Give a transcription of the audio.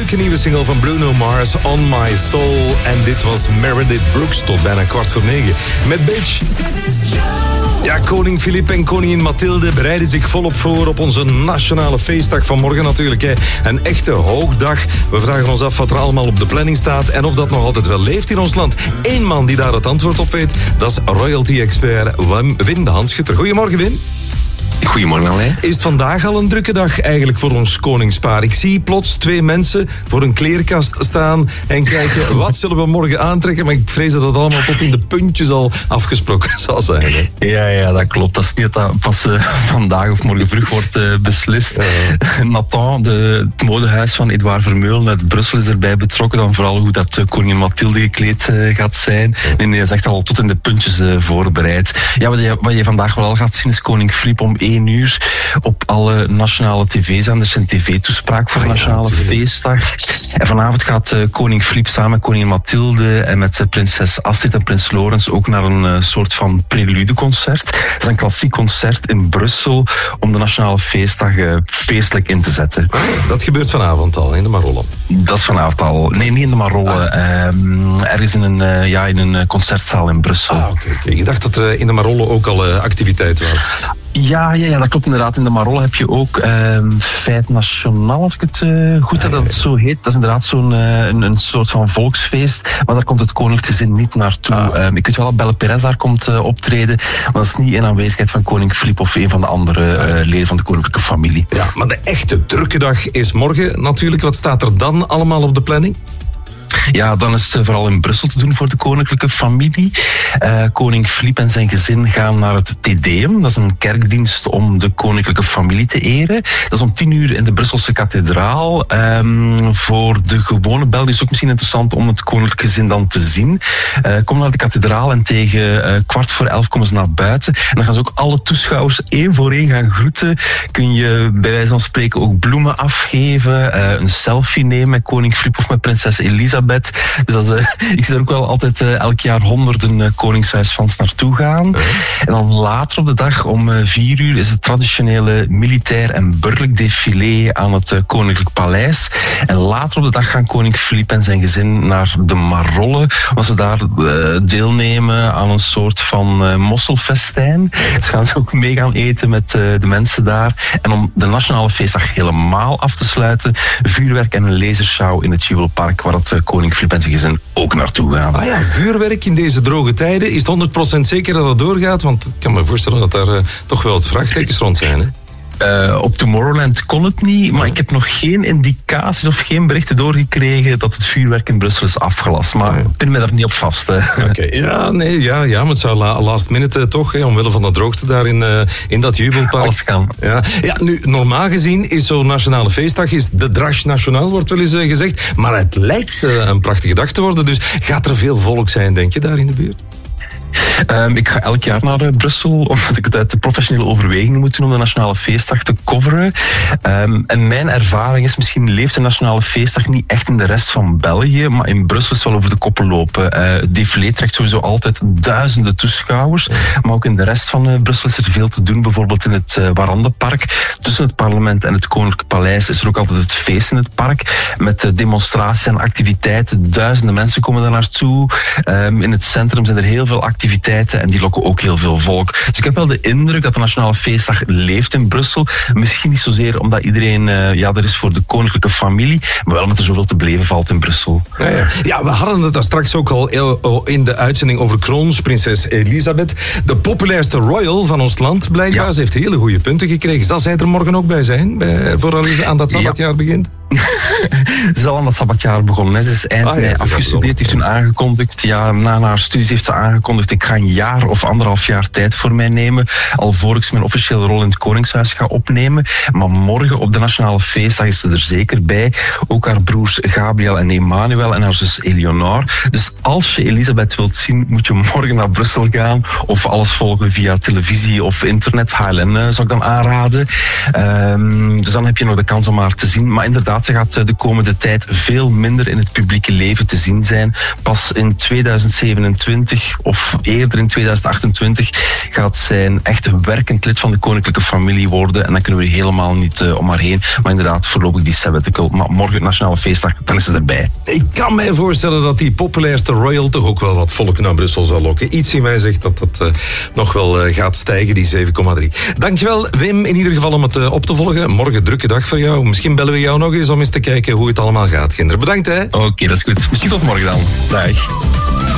leuke nieuwe single van Bruno Mars, On My Soul. En dit was Meredith Brooks tot bijna 8:15 met Bitch. Ja, koning Filip en koningin Mathilde bereiden zich volop voor op onze nationale feestdag van morgen natuurlijk. Hè. Een echte hoogdag. We vragen ons af wat er allemaal op de planning staat en of dat nog altijd wel leeft in ons land. Eén man die daar het antwoord op weet, dat is royalty-expert Wim de Hanschutter. Goedemorgen, Wim. Goedemorgen, Alain. Is het vandaag al een drukke dag eigenlijk voor ons koningspaar? Ik zie plots 2 mensen voor een kleerkast staan en kijken wat zullen we morgen aantrekken. Maar ik vrees dat het allemaal tot in de puntjes al afgesproken zal zijn. Hè? Ja, dat klopt. Dat is niet dat pas vandaag of morgen vroeg wordt beslist. Nathan, het modehuis van Edouard Vermeulen uit Brussel is erbij betrokken. Dan vooral hoe dat koningin Mathilde gekleed gaat zijn. Nee, dat is echt al tot in de puntjes voorbereid. Ja, wat je vandaag wel gaat zien is koning Filip om 1 uur op alle nationale tv-zenders een tv-toespraak voor de nationale feestdag. En vanavond gaat koning Filip samen met koningin Mathilde en met prinses Astrid en prins Laurens ook naar een soort van preludeconcert. Dat is een klassiek concert in Brussel om de nationale feestdag feestelijk in te zetten. Dat gebeurt vanavond al in de Marolle? Dat is vanavond al. Nee, niet in de Marolle. Ergens in een concertzaal in Brussel. Okay. Ik dacht dat er in de Marolle ook al activiteiten waren. Ja, dat klopt inderdaad. In de Marolle heb je ook Feit Nationaal, als ik het goed heb dat het zo heet. Dat is inderdaad zo'n een soort van volksfeest, maar daar komt het koninklijk gezin niet naartoe. Ik weet wel dat Belle Perez daar komt optreden, maar dat is niet in aanwezigheid van koning Filip of een van de andere leden van de koninklijke familie. Ja, maar de echte drukke dag is morgen natuurlijk. Wat staat er dan allemaal op de planning? Ja, dan is het vooral in Brussel te doen voor de koninklijke familie. Koning Filip en zijn gezin gaan naar het Te Deum. Dat is een kerkdienst om de koninklijke familie te eren. Dat is om 10 uur in de Brusselse kathedraal. Voor de gewone Belgen is het ook misschien interessant om het koninklijk gezin dan te zien. Kom naar de kathedraal en tegen 11:15 komen ze naar buiten. En dan gaan ze ook alle toeschouwers 1 voor 1 gaan groeten. Kun je bij wijze van spreken ook bloemen afgeven. Een selfie nemen met koning Filip of met prinses Elisabeth. Dus ik zie er ook wel altijd elk jaar honderden koningshuisfans naartoe gaan. En dan later op de dag om 4 uur is het traditionele militair en burgerlijk défilé aan het Koninklijk Paleis. En later op de dag gaan koning Filip en zijn gezin naar de Marolle, waar ze daar deelnemen aan een soort van mosselfestijn. Dus gaan ze ook mee gaan eten met de mensen daar. En om de nationale feestdag helemaal af te sluiten, vuurwerk en een lasershow in het Jubelpark, waar het koning Filip en zijn gezin ook naartoe gaan. Ah ja, vuurwerk in deze droge tijden. Is het 100% zeker dat het doorgaat? Want ik kan me voorstellen dat daar toch wel wat vraagtekens rond zijn, hè? Op Tomorrowland kon het niet, maar ik heb nog geen indicaties of geen berichten doorgekregen dat het vuurwerk in Brussel is afgelast. Maar ik pin me daar niet op vast. Oké. Maar het zou last minute toch, omwille van de droogte daar in dat jubelpark. Alles kan. Ja, nu, normaal gezien is zo'n nationale feestdag is de Drache Nationaal, wordt wel eens gezegd. Maar het lijkt een prachtige dag te worden, dus gaat er veel volk zijn, denk je, daar in de buurt? Ik ga elk jaar naar Brussel, omdat ik het uit de professionele overweging moet doen om de nationale feestdag te coveren. En mijn ervaring is, misschien leeft de nationale feestdag niet echt in de rest van België, maar in Brussel is wel over de koppen lopen. Het défilé trekt sowieso altijd duizenden toeschouwers, maar ook in de rest van Brussel is er veel te doen. Bijvoorbeeld in het Warandenpark. Tussen het parlement en het Koninklijk Paleis is er ook altijd het feest in het park, met demonstraties en activiteiten. Duizenden mensen komen daar naartoe. In het centrum zijn er heel veel activiteiten en die lokken ook heel veel volk. Dus ik heb wel de indruk dat de nationale feestdag leeft in Brussel. Misschien niet zozeer omdat iedereen er is voor de koninklijke familie, maar wel omdat er zoveel te beleven valt in Brussel. Ja, we hadden het daar straks ook al in de uitzending over kroonprinses Elisabeth. De populairste royal van ons land, blijkbaar. Ja. Ze heeft hele goede punten gekregen. Zal zij er morgen ook bij zijn, vooral aan dat sabbatjaar begint? Ze is al aan dat sabbatjaar begonnen. Ze is eind mei afgestudeerd, heeft toen aangekondigd. Ja, na haar studies heeft ze aangekondigd, ik ga een jaar of 1,5 jaar tijd voor mij nemen, alvorens ik mijn officiële rol in het Koningshuis ga opnemen. Maar morgen op de nationale feestdag is ze er zeker bij. Ook haar broers Gabriel en Emmanuel en haar zus Eleonore. Dus als je Elisabeth wilt zien, moet je morgen naar Brussel gaan of alles volgen via televisie of internet. HLN zou ik dan aanraden. Dus dan heb je nog de kans om haar te zien. Maar inderdaad, ze gaat de komende tijd veel minder in het publieke leven te zien zijn. Pas in 2027 of eerder in 2028 gaat zij echt een werkend lid van de koninklijke familie worden. En dan kunnen we helemaal niet om haar heen. Maar inderdaad, voorlopig die sabbatical. Maar morgen Nationale Feestdag, dan is ze erbij. Ik kan mij voorstellen dat die populairste royal toch ook wel wat volk naar Brussel zal lokken. Iets in mij zegt dat dat nog wel gaat stijgen, die 7,3. Dankjewel, Wim, in ieder geval om het op te volgen. Morgen drukke dag voor jou. Misschien bellen we jou nog eens om eens te kijken hoe het allemaal gaat, kinderen. Bedankt, hè. Oké, dat is goed. Misschien tot morgen dan. Dag.